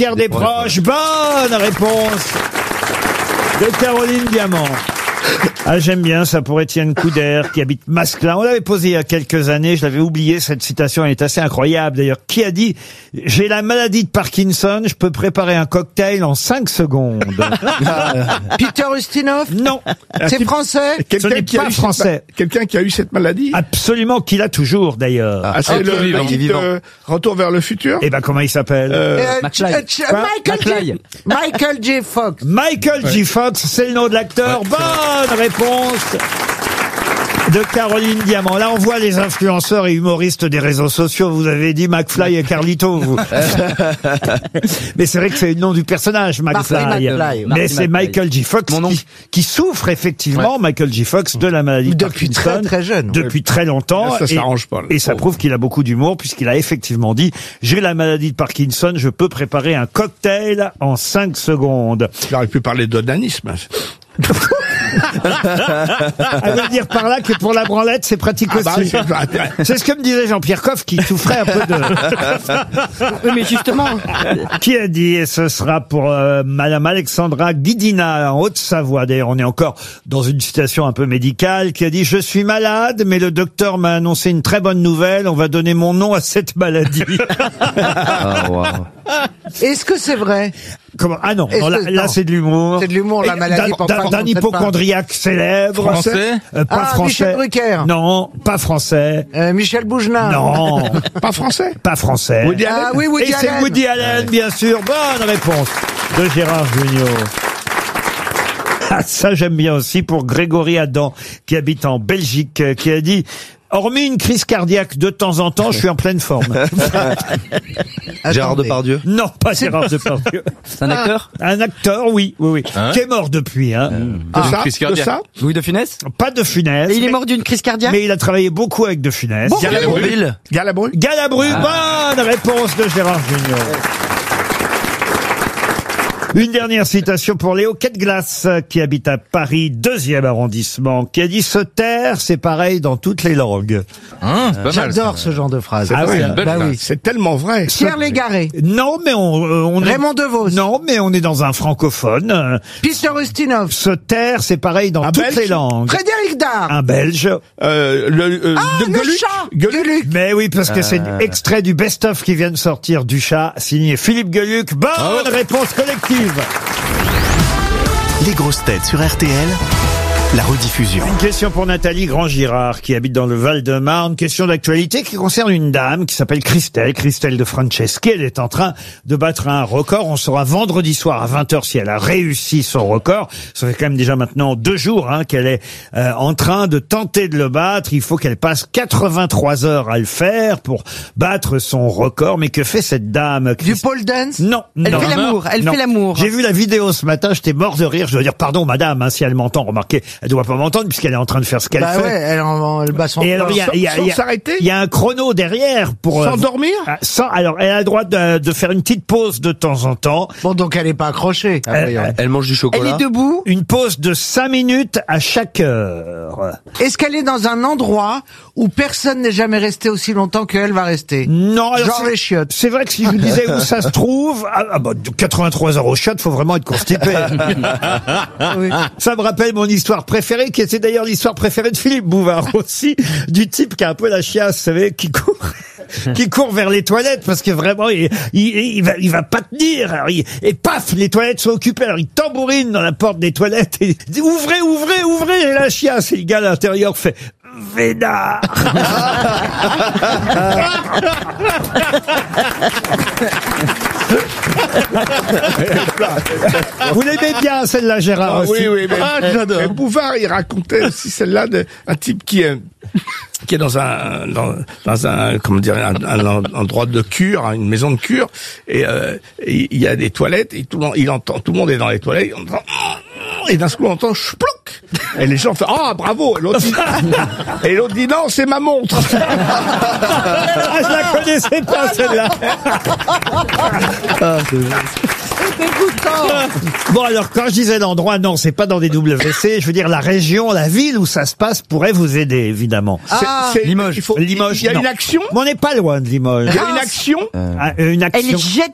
Pierre Desproges, bonne réponse de Caroline Diamant. Ah, j'aime bien ça pour Étienne Couder, qui habite Masclin. On l'avait posé il y a quelques années, je l'avais oublié, cette citation, elle est assez incroyable d'ailleurs. Qui a dit « J'ai la maladie de Parkinson, je peux préparer un cocktail en 5 secondes ». Peter Ustinov? Non. C'est français? Ce n'est pas français. Quelqu'un qui a eu cette maladie? Absolument, qui l'a toujours d'ailleurs. Ah, c'est le type Retour vers le futur? Eh ben, comment il s'appelle? Michael J. Fox. Michael J. Fox, c'est le nom de l'acteur. Bonne réponse de Caroline Diamant. Là, on voit les influenceurs et humoristes des réseaux sociaux. Vous avez dit McFly et Carlito, vous. Mais c'est vrai que c'est le nom du personnage, McFly. Mais c'est Michael J. Fox qui souffre effectivement, Michael J. Fox, de la maladie de Parkinson. Depuis très très jeune. Depuis très longtemps. Ça s'arrange pas. Et ça prouve qu'il a beaucoup d'humour puisqu'il a effectivement dit « J'ai la maladie de Parkinson, je peux préparer un cocktail en 5 secondes. » Il aurait pu parler d'onanisme. Elle veut dire par là que pour la branlette, c'est pratique aussi. C'est ce que me disait Jean-Pierre Coff qui souffrait un peu de... Oui, mais justement... Qui a dit, et ce sera pour Madame Alexandra Guidina, en Haute-Savoie. D'ailleurs, on est encore dans une situation un peu médicale, qui a dit « Je suis malade, mais le docteur m'a annoncé une très bonne nouvelle. On va donner mon nom à cette maladie. » Est-ce que c'est vrai? Comment? Ah non, là c'est de l'humour. C'est de l'humour, la maladie. D'un hypochondriaque célèbre. Français? Pas français. Michel Drucker. Non, pas français. Michel Bougenat. Non. Pas français? Pas français. Woody Allen? Ah oui, Woody Et Allen. c'est Woody Allen, bien sûr. Bonne réponse de Gérard Jugnot. Ah, ça j'aime bien aussi pour Grégory Adam, qui habite en Belgique, qui a dit « Hormis une crise cardiaque de temps en temps, je suis en pleine forme. » Gérard Depardieu? Non, pas Gérard Depardieu. C'est un acteur? Un acteur, oui. Qui est mort depuis, hein. De ça? Louis de Funès? Pas de Funès. Et il est mort d'une crise cardiaque? Mais il a travaillé beaucoup avec de Funès. Galabru? Bonne réponse de Gérard Jugnot. Une dernière citation pour Léo Quetglas, qui habite à Paris, 2e arrondissement, qui a dit « Se taire, c'est pareil dans toutes les langues. » J'adore ce genre de phrase. Ah oui, oui. C'est tellement vrai. Pierre Légaré. Non, mais on est... Raymond DeVos. Non, mais on est dans un francophone. Peter Ustinov. Se taire, c'est pareil dans toutes les langues. Frédéric Dard. Un Belge. Le chat. Gueluc. Mais oui, parce que c'est un extrait du best-of qui vient de sortir du chat, signé Philippe Gueluc. Bonne réponse collective. Les grosses têtes sur RTL, la rediffusion. Une question pour Nathalie Grand-Girard, qui habite dans le Val-de-Marne. Question d'actualité qui concerne une dame qui s'appelle Christelle de Franceschi. Elle est en train de battre un record. On saura vendredi soir à 20h si elle a réussi son record. Ça fait quand même déjà maintenant 2 jours qu'elle est en train de tenter de le battre. Il faut qu'elle passe 83 heures à le faire pour battre son record. Mais que fait cette dame? Du pole dance? Non. Elle fait l'amour. Elle fait l'amour. J'ai vu la vidéo ce matin, j'étais mort de rire. Je dois dire pardon madame, si elle m'entend, remarquez. Elle doit pas m'entendre puisqu'elle est en train de faire ce qu'elle fait. Ouais, elle bat son et alors, sans s'arrêter? Il y a un chrono derrière pour... Sans dormir? Alors, elle a le droit de faire une petite pause de temps en temps. Bon, donc elle est pas accrochée. Elle mange du chocolat? Elle est debout? Une pause de 5 minutes à chaque heure. Est-ce qu'elle est dans un endroit où personne n'est jamais resté aussi longtemps qu'elle va rester? Non, alors genre les chiottes. C'est vrai que si je vous disais où ça se trouve, 83 heures aux chiottes, faut vraiment être constipé. Oui. Ça me rappelle mon histoire préférée, qui était d'ailleurs l'histoire préférée de Philippe Bouvard aussi, du type qui a un peu la chiasse, vous savez, qui court vers les toilettes parce que vraiment il va pas tenir. Alors, et paf, les toilettes sont occupées. Alors il tambourine dans la porte des toilettes et il dit ouvrez, j'ai la chiasse. Et le gars à l'intérieur fait Vénard. Vous l'aimez bien celle-là, Gérard? Oui, mais j'adore. Mais Bouvard, il racontait aussi celle-là d'un type qui est dans un comment dire, un endroit de cure, une maison de cure, et il y a des toilettes, et tout le monde est dans les toilettes, et d'un coup on entend chplouc, et les gens font bravo, et l'autre dit non, c'est ma montre. Je la connaissais pas celle-là. C'est dégoûtant. Bon, alors, quand je disais l'endroit, non, c'est pas dans des WC. Je veux dire, la région, la ville où ça se passe pourrait vous aider, évidemment. C'est Limoges. Il y a une action? Mais on n'est pas loin de Limoges. Il y a une action? Une action. Elle jette